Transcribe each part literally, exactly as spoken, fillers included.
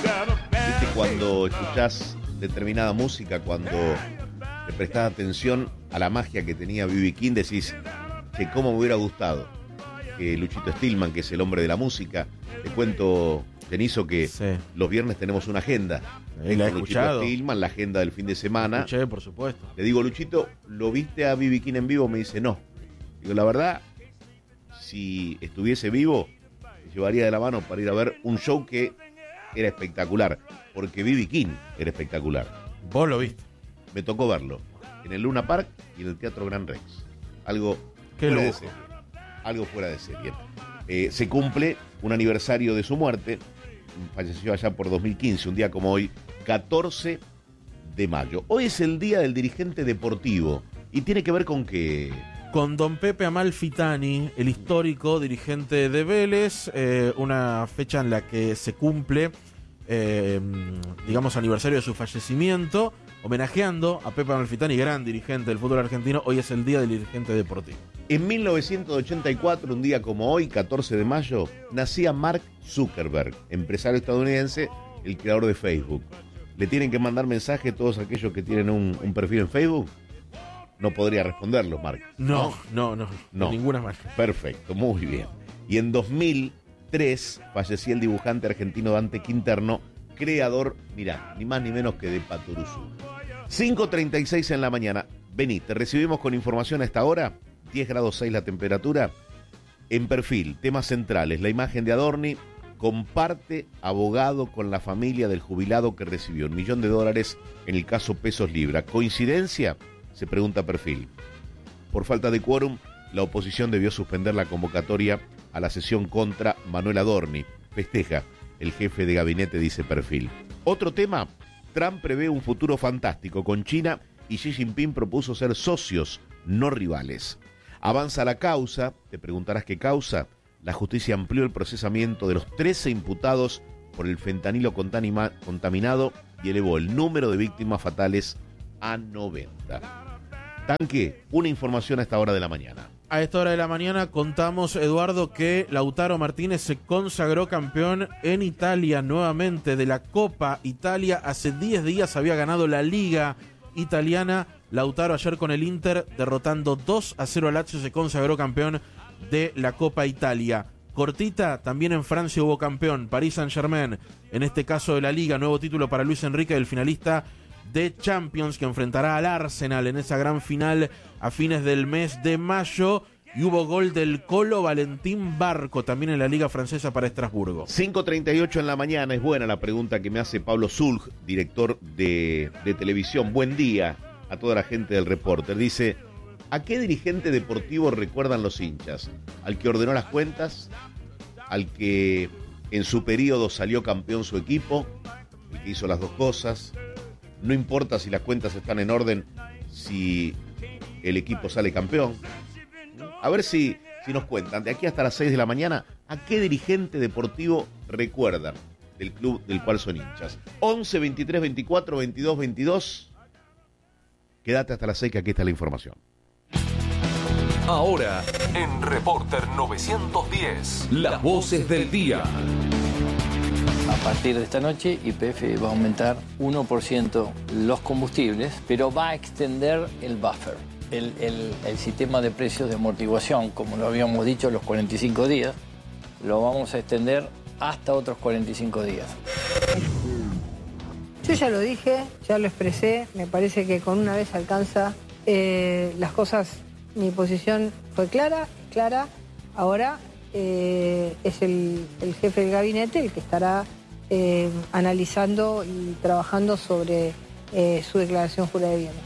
Viste, cuando escuchás determinada música, cuando le prestás atención a la magia que tenía B B King, decís que cómo me hubiera gustado que Luchito Stillman, que es el hombre de la música, te cuento, Cenizo, que sí, los viernes tenemos una agenda. Eh, la he escuchado. Luchito Stillman, la agenda del fin de semana. La escuché, por supuesto. Le digo, Luchito, ¿lo viste a B B King en vivo? Me dice, no. Digo, la verdad, si estuviese vivo, me llevaría de la mano para ir a ver un show que era espectacular, porque B B King era espectacular. ¿Vos lo viste? Me tocó verlo en el Luna Park y en el Teatro Gran Rex. Algo Qué fuera loco. de serie. Algo fuera de serie. Eh, se cumple un aniversario de su muerte. Falleció allá por dos mil quince, un día como hoy, catorce de mayo. Hoy es el día del dirigente deportivo. ¿Y tiene que ver con qué? Con don Pepe Amalfitani, el histórico dirigente de Vélez, eh, una fecha en la que se cumple, eh, digamos, aniversario de su fallecimiento, homenajeando a Pepe Amalfitani, gran dirigente del fútbol argentino. Hoy es el día del dirigente deportivo. En mil novecientos ochenta y cuatro, un día como hoy, catorce de mayo, nacía Mark Zuckerberg, empresario estadounidense, el creador de Facebook. ¿Le tienen que mandar mensaje todos aquellos que tienen un, un perfil en Facebook? No podría responderlos, Mark. No, no, no, no, no. de ninguna manera. Perfecto, muy bien. Y en dos mil tres fallecía el dibujante argentino Dante Quinterno, creador, mirá, ni más ni menos que de Patoruzú. cinco treinta y seis en la mañana. Vení, te recibimos con información a esta hora. diez grados seis la temperatura. En perfil, temas centrales, la imagen de Adorni. Comparte abogado con la familia del jubilado que recibió un millón de dólares en el caso Pesos Libra. ¿Coincidencia? Se pregunta Perfil. Por falta de quórum, la oposición debió suspender la convocatoria a la sesión contra Manuel Adorni. Festeja el jefe de gabinete, dice Perfil. Otro tema, Trump prevé un futuro fantástico con China y Xi Jinping propuso ser socios, no rivales. Avanza la causa, te preguntarás qué causa. La justicia amplió el procesamiento de los trece imputados por el fentanilo contanima, contaminado y elevó el número de víctimas fatales a noventa. Tanque, una información a esta hora de la mañana. A esta hora de la mañana contamos, Eduardo, que Lautaro Martínez se consagró campeón en Italia nuevamente de la Copa Italia. Hace diez días había ganado la Liga Italiana. Lautaro ayer con el Inter, derrotando dos a cero a Lazio, se consagró campeón de la Copa Italia. Cortita, también en Francia hubo campeón, Paris Saint-Germain, en este caso de la Liga, nuevo título para Luis Enrique, el finalista de Champions, que enfrentará al Arsenal en esa gran final a fines del mes de mayo. Y hubo gol del Colo Valentín Barco también en la Liga Francesa para Estrasburgo. cinco treinta y ocho en la mañana. Es buena la pregunta que me hace Pablo Zulg, director de, de televisión. Buen día a toda la gente del Reporter. Dice, ¿a qué dirigente deportivo recuerdan los hinchas? ¿Al que ordenó las cuentas? ¿Al que en su periodo salió campeón su equipo? ¿El que hizo las dos cosas? No importa si las cuentas están en orden, si el equipo sale campeón. A ver si, si nos cuentan, de aquí hasta las seis de la mañana, ¿a qué dirigente deportivo recuerdan del club del cual son hinchas? once, veintitrés, veinticuatro, veintidós, veintidós. Quédate hasta las seis, que aquí está la información. Ahora, en Reporter novecientos diez, las voces del día. A partir de esta noche, Y P F va a aumentar uno por ciento los combustibles, pero va a extender el buffer, el, el, el sistema de precios de amortiguación, como lo habíamos dicho, los cuarenta y cinco días, lo vamos a extender hasta otros cuarenta y cinco días. Yo ya lo dije, ya lo expresé, me parece que con una vez alcanza eh, las cosas, mi posición fue clara, clara, ahora eh, es el, el jefe del gabinete el que estará eh, analizando y trabajando sobre eh, su declaración jurada de bienes.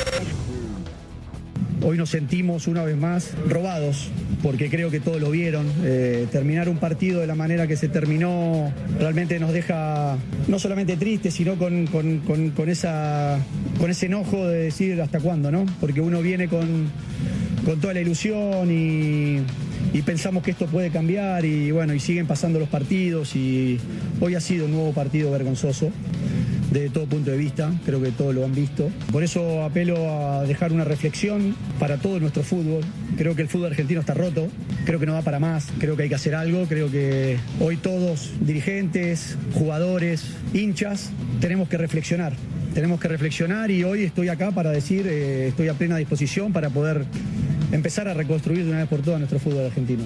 Hoy nos sentimos una vez más robados, porque creo que todos lo vieron. Eh, terminar un partido de la manera que se terminó realmente nos deja no solamente tristes, sino con, con, con, con, esa, con ese enojo de decir hasta cuándo, ¿no? Porque uno viene con, con toda la ilusión y, y pensamos que esto puede cambiar y bueno, y siguen pasando los partidos y hoy ha sido un nuevo partido vergonzoso. De todo punto de vista, creo que todos lo han visto. Por eso apelo a dejar una reflexión para todo nuestro fútbol. Creo que el fútbol argentino está roto, creo que no va para más, creo que hay que hacer algo, creo que hoy todos, dirigentes, jugadores, hinchas, tenemos que reflexionar. Tenemos que reflexionar y hoy estoy acá para decir, eh, estoy a plena disposición para poder empezar a reconstruir de una vez por todas nuestro fútbol argentino.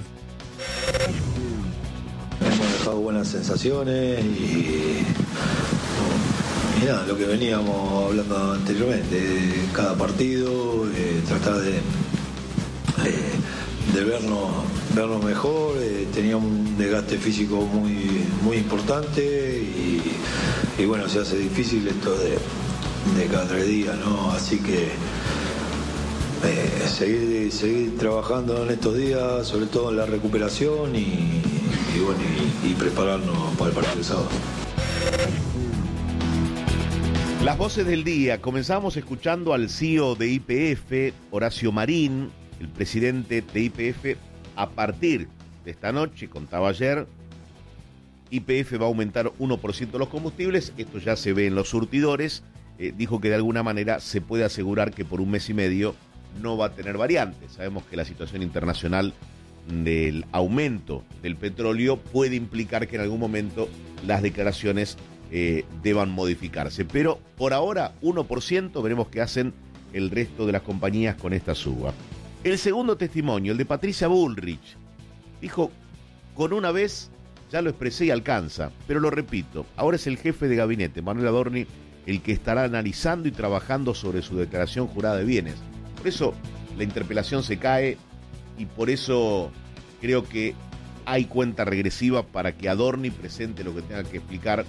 Hemos dejado buenas sensaciones y, y nada, lo que veníamos hablando anteriormente, cada partido, eh, tratar de, eh, de vernos, vernos mejor, eh, teníamos un desgaste físico muy, muy importante y, y bueno, se hace difícil esto de, de cada tres días, ¿no? Así que eh, seguir, seguir trabajando en estos días, sobre todo en la recuperación y, y bueno, y, y prepararnos para el partido del sábado. Las voces del día. Comenzamos escuchando al C E O de Y P F, Horacio Marín, el presidente de Y P F. A partir de esta noche, contaba ayer, Y P F va a aumentar uno por ciento los combustibles. Esto ya se ve en los surtidores. Eh, dijo que de alguna manera se puede asegurar que por un mes y medio no va a tener variantes. Sabemos que la situación internacional del aumento del petróleo puede implicar que en algún momento las declaraciones eh, deban modificarse. Pero por ahora, uno por ciento, veremos qué hacen el resto de las compañías con esta suba. El segundo testimonio, el de Patricia Bullrich, dijo, con una vez ya lo expresé y alcanza, pero lo repito, ahora es el jefe de gabinete, Manuel Adorni, el que estará analizando y trabajando sobre su declaración jurada de bienes. Por eso la interpelación se cae y por eso creo que hay cuenta regresiva para que Adorni presente lo que tenga que explicar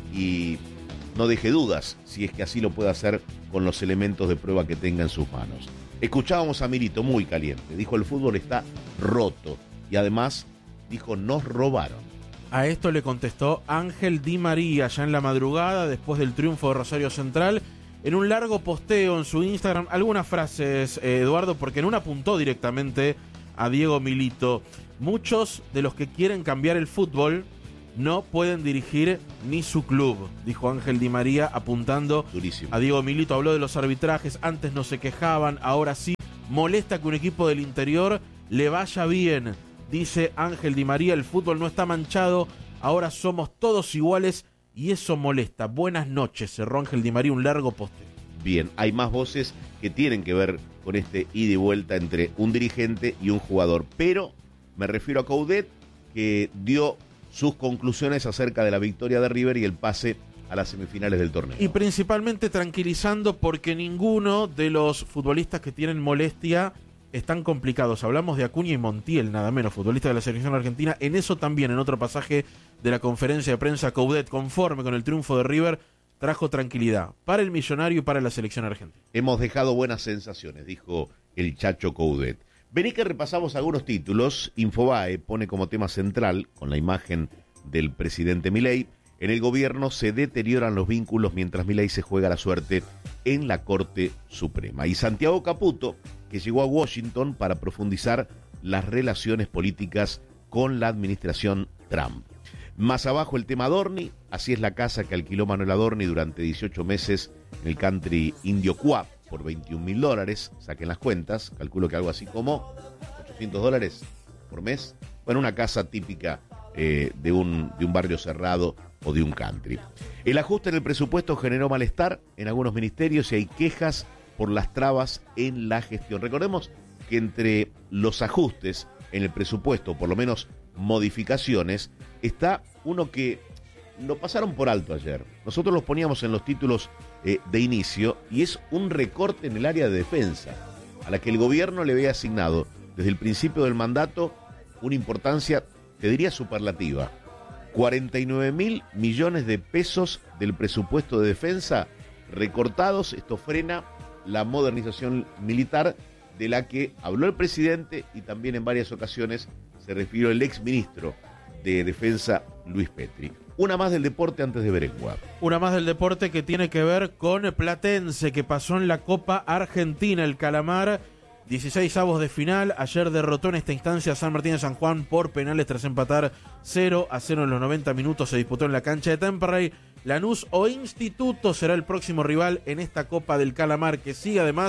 y no deje dudas si es que así lo puede hacer con los elementos de prueba que tenga en sus manos. Escuchábamos a Milito muy caliente, dijo el fútbol está roto y además dijo nos robaron. A esto le contestó Ángel Di María ya en la madrugada después del triunfo de Rosario Central en un largo posteo en su Instagram. Algunas frases, eh, Eduardo, porque en una apuntó directamente a Diego Milito. Muchos de los que quieren cambiar el fútbol no pueden dirigir ni su club, dijo Ángel Di María apuntando Durísimo. a Diego Milito. Habló de los arbitrajes, antes no se quejaban, ahora sí. Molesta que un equipo del interior le vaya bien. Dice Ángel Di María, el fútbol no está manchado, ahora somos todos iguales y eso molesta. Buenas noches, cerró Ángel Di María un largo posteo. Bien, hay más voces que tienen que ver con este ida y vuelta entre un dirigente y un jugador, pero me refiero a Coudet, que dio sus conclusiones acerca de la victoria de River y el pase a las semifinales del torneo. Y principalmente tranquilizando porque ninguno de los futbolistas que tienen molestia están complicados. Hablamos de Acuña y Montiel, nada menos, futbolistas de la selección argentina. En eso también, en otro pasaje de la conferencia de prensa, Coudet, conforme con el triunfo de River, trajo tranquilidad para el millonario y para la selección argentina. Hemos dejado buenas sensaciones, dijo el Chacho Coudet. Vení que repasamos algunos títulos. Infobae pone como tema central, con la imagen del presidente Milei, en el gobierno se deterioran los vínculos mientras Milei se juega la suerte en la Corte Suprema. Y Santiago Caputo, que llegó a Washington para profundizar las relaciones políticas con la administración Trump. Más abajo el tema Adorni, así es la casa que alquiló Manuel Adorni durante dieciocho meses en el country indio Cuá por veintiún mil dólares, saquen las cuentas, calculo que algo así como ochocientos dólares por mes. Bueno, una casa típica eh, de, un, de un barrio cerrado o de un country. El ajuste en el presupuesto generó malestar en algunos ministerios y hay quejas por las trabas en la gestión. Recordemos que entre los ajustes en el presupuesto, por lo menos modificaciones, está uno que lo pasaron por alto ayer. Nosotros los poníamos en los títulos eh, de inicio y es un recorte en el área de defensa, a la que el gobierno le había asignado desde el principio del mandato una importancia, te diría, superlativa. cuarenta y nueve mil millones de pesos del presupuesto de defensa recortados. Esto frena la modernización militar de la que habló el presidente y también en varias ocasiones se refirió el exministro de Defensa, Luis Petri. Una más del deporte antes de Berenguer. Una más del deporte que tiene que ver con Platense, que pasó en la Copa Argentina, el Calamar, dieciséis avos de final. Ayer derrotó en esta instancia a San Martín de San Juan por penales tras empatar cero a cero en los noventa minutos. Se disputó en la cancha de Temperley. Lanús o Instituto será el próximo rival en esta Copa del Calamar, que sigue además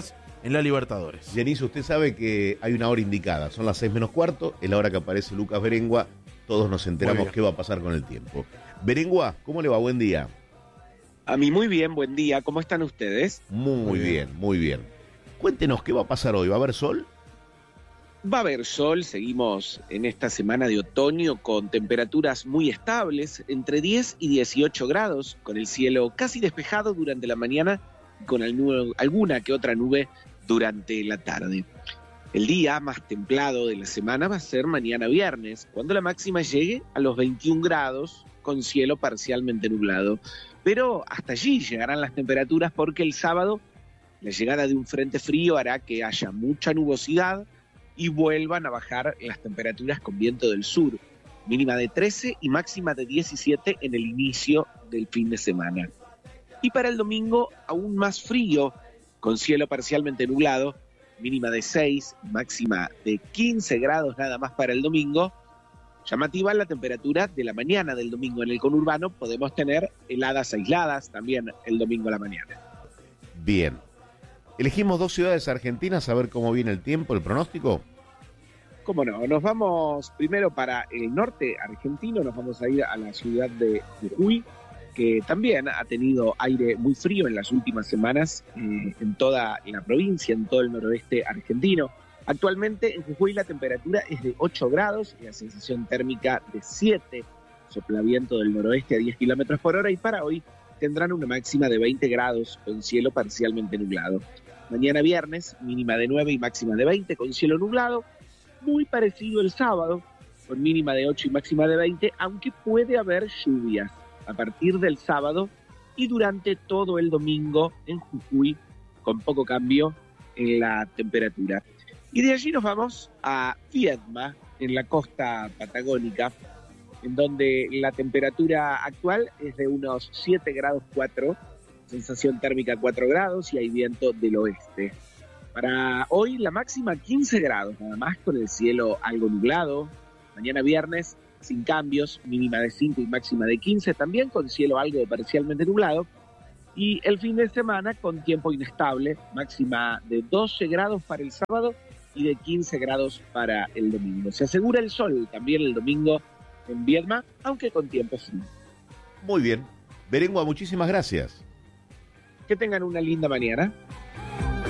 en la Libertadores. Jenice, usted sabe que hay una hora indicada, son las seis menos cuarto, es la hora que aparece Lucas Berengua, todos nos enteramos qué va a pasar con el tiempo. Berengua, ¿cómo le va? Buen día. A mí muy bien, buen día. ¿Cómo están ustedes? Muy, muy bien. bien, muy bien. Cuéntenos, ¿qué va a pasar hoy? ¿Va a haber sol? Va a haber sol, seguimos en esta semana de otoño con temperaturas muy estables, entre diez y dieciocho grados, con el cielo casi despejado durante la mañana y con alguna que otra nube durante la tarde. El día más templado de la semana va a ser mañana viernes, cuando la máxima llegue a los veintiún grados, con cielo parcialmente nublado. Pero hasta allí llegarán las temperaturas porque el sábado la llegada de un frente frío hará que haya mucha nubosidad y vuelvan a bajar las temperaturas con viento del sur, mínima de trece y máxima de diecisiete en el inicio del fin de semana. Y para el domingo aún más frío, con cielo parcialmente nublado, mínima de seis, máxima de quince grados nada más para el domingo. Llamativa la temperatura de la mañana del domingo. En el conurbano podemos tener heladas aisladas también el domingo a la mañana. Bien. Elegimos dos ciudades argentinas a ver cómo viene el tiempo, el pronóstico. Cómo no, nos vamos primero para el norte argentino, nos vamos a ir a la ciudad de Jujuy, que también ha tenido aire muy frío en las últimas semanas eh, en toda la provincia, en todo el noroeste argentino. Actualmente en Jujuy la temperatura es de ocho grados y la sensación térmica de siete, sopla viento del noroeste a diez kilómetros por hora y para hoy tendrán una máxima de veinte grados con cielo parcialmente nublado. Mañana viernes, mínima de nueve y máxima de veinte con cielo nublado, muy parecido el sábado, con mínima de ocho y máxima de veinte, aunque puede haber lluvias a partir del sábado y durante todo el domingo en Jujuy, con poco cambio en la temperatura. Y de allí nos vamos a Viedma, en la costa patagónica, en donde la temperatura actual es de unos siete grados cuatro, sensación térmica cuatro grados y hay viento del oeste. Para hoy la máxima quince grados, nada más con el cielo algo nublado. Mañana viernes sin cambios, mínima de cinco y máxima de quince, también con cielo algo parcialmente nublado. Y el fin de semana con tiempo inestable, máxima de doce grados para el sábado y de quince grados para el domingo. Se asegura el sol también el domingo en Viedma, aunque con tiempo frío. Muy bien. Berengua, muchísimas gracias. Que tengan una linda mañana.